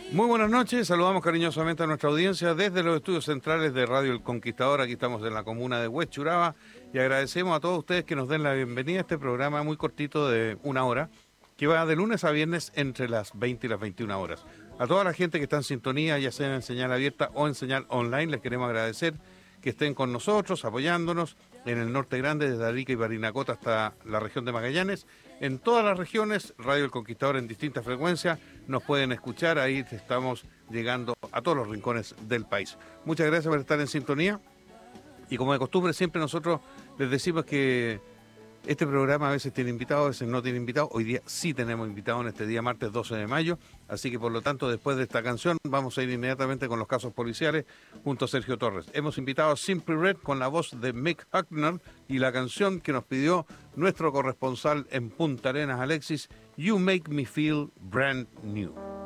Muy buenas noches, saludamos cariñosamente a nuestra audiencia desde los estudios centrales de Radio El Conquistador. Aquí estamos en la comuna de Huechuraba y agradecemos a todos ustedes que nos den la bienvenida a este programa muy cortito de una hora que va de lunes a viernes entre las 20 y las 21 horas. A toda la gente que está en sintonía, ya sea en señal abierta o en señal online, les queremos agradecer que estén con nosotros, apoyándonos en el norte grande, desde Arica y Parinacota hasta la región de Magallanes. En todas las regiones, Radio El Conquistador en distintas frecuencias, nos pueden escuchar, ahí estamos llegando a todos los rincones del país. Muchas gracias por estar en sintonía y como de costumbre siempre nosotros les decimos que este programa a veces tiene invitados, a veces no tiene invitados. Hoy día sí tenemos invitados en este día, martes 12 de mayo. Así que por lo tanto, después de esta canción, vamos a ir inmediatamente con los casos policiales junto a Sergio Torres. Hemos invitado a Simply Red con la voz de Mick Huckner y la canción que nos pidió nuestro corresponsal en Punta Arenas, Alexis, You Make Me Feel Brand New.